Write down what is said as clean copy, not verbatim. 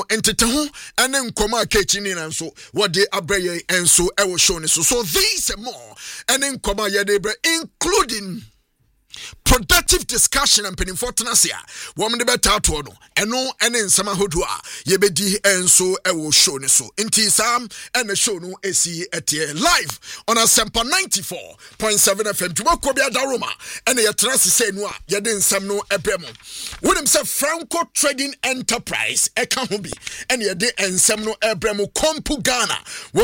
entete and then nkoma kechini and so what they abreye and so I will show you so these and more and then nkoma yadebre including productive discussion and penny fortunasia woman the better to no and then some hodua yebedi and so I will show you so inti sam and the show no AC at live on a sample 94.7 FM to work Kobia Daroma and the trans say no yedin sam no ebremo with himself Franco Trading Enterprise ekambi and yede and sam no ebremo kompu Ghana